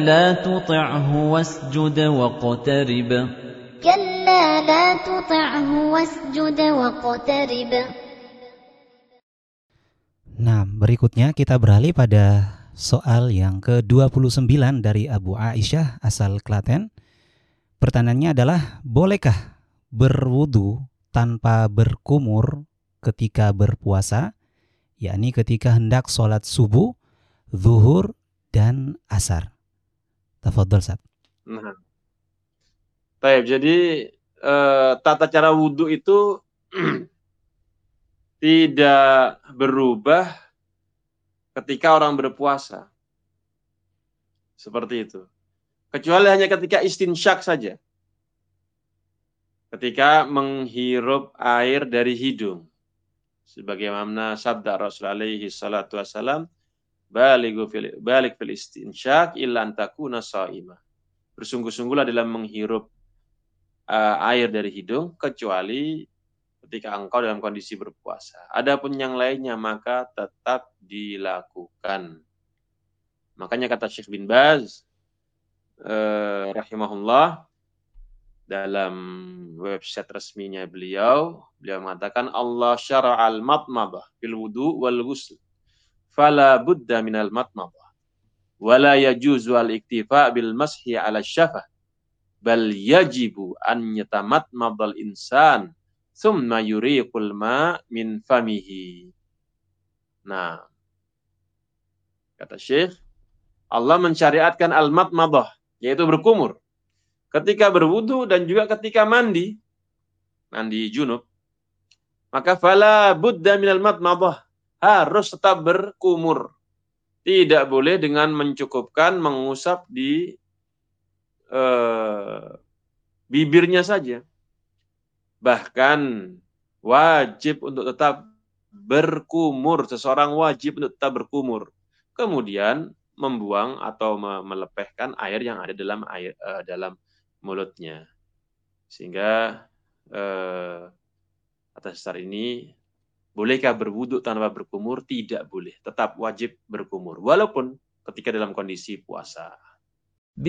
لا تطعه واسجد واقترب كلا لا تطعه واسجد واقترب. Nah, berikutnya kita beralih pada soal yang ke-29 dari Abu Aisyah asal Klaten. Pertanyaannya adalah, bolehkah berwudu tanpa berkumur ketika berpuasa, yakni ketika hendak sholat subuh, zuhur, dan asar? Tafadhol, Ustaz. Nah, baik, jadi tata cara wudhu itu tidak berubah ketika orang berpuasa. Seperti itu. Kecuali hanya ketika istinsyak saja. Ketika menghirup air dari hidung. Sebagaimana sabda Rasulullah alaihi salatu wassalam, balik fil istinsyak illa an takuna shaimah. Bersungguh-sungguhlah dalam menghirup air dari hidung, kecuali ketika engkau dalam kondisi berpuasa. Adapun yang lainnya maka tetap dilakukan. Makanya kata Syekh bin Baz rahimahullah dalam website resminya beliau mengatakan Allah syara'al matmadah fil wudu wal ghusl fala budda minal matmadah wala yajuzu al iktifa bil mashi ala syafah bal yajibu an yatamatmadal insan summa yuriqul ma min famihi. Nah, kata Syekh, Allah mensyariatkan al-matmadah, yaitu berkumur, ketika berwudu dan juga ketika mandi junub. Maka fala budda minal matmadah, harus tetap berkumur. Tidak boleh dengan mencukupkan mengusap di bibirnya saja. Bahkan wajib untuk tetap berkumur. Seseorang wajib untuk tetap berkumur. Kemudian membuang atau melepehkan air yang ada dalam mulutnya. Sehingga atas dasar ini, bolehkah berwudu tanpa berkumur? Tidak boleh. Tetap wajib berkumur. Walaupun ketika dalam kondisi puasa.